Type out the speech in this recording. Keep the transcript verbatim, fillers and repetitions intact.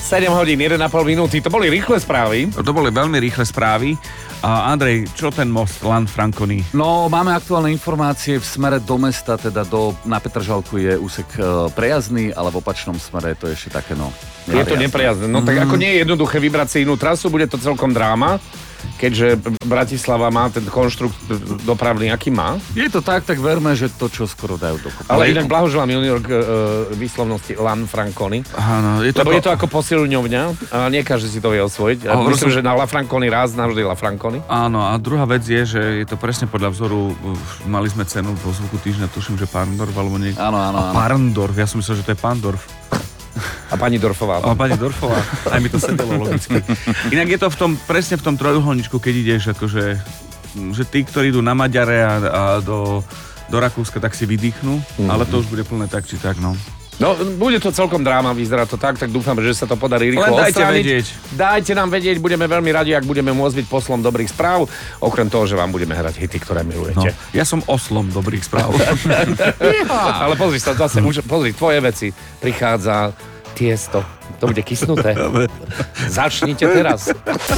sedem hodín, jeden a pol minúty. To boli rýchle správy. To boli veľmi rýchle správy. A Andrej, čo ten most Lanfranconi? No, máme aktuálne informácie v smere do mesta, teda do, na Petržalku je úsek e, prejazdný, ale v opačnom smere to je ešte také, no... Je to neprejazdné. No tak ako nie je jednoduché vybrať si inú trasu, bude to celkom dráma, keďže Bratislava má ten konštrukt dopravný, aký má. Je to tak, tak verme, že to čo skoro dajú dokopy. Ale inak blahoželám junior k uh, výslovnosti Lanfranconi. Áno, je to Lebo ako... je to ako posilňovňa a nie každý si to vie osvojiť. Ja myslím, som... že na Lanfranconi raz navždy Lanfranconi. Áno, a druhá vec je, že je to presne podľa vzoru, mali sme cenu vo zvuku týždňa, tuším, že Parndorf, alebo nie. Áno, áno, áno. Parndorf, ja som myslel, že to je Pandorf. A pani Dorfová. A pani Dorfová, aj mi to sedelo logicky. Inak je to v tom, presne v tom trojuholníčku, keď ideš, akože, že tí, ktorí idú na Maďare a, a do, do Rakúska, tak si vydýchnú, mm-hmm. ale to už bude plné tak, či tak, no. No, bude to celkom dráma, vyzerá to tak, tak dúfam, že sa to podarí rýchlo Len dajte odstrániť. vedieť. Dajte nám vedieť, budeme veľmi radi, ak budeme môcť byť poslom dobrých správ, okrem toho, že vám budeme hrať hity, ktoré milujete. No, ja som oslom dobrých správ. Ale pozri sa, zase, už, pozri, tvoje veci. Prichádza tiesto. To bude kysnuté. Začnite teraz.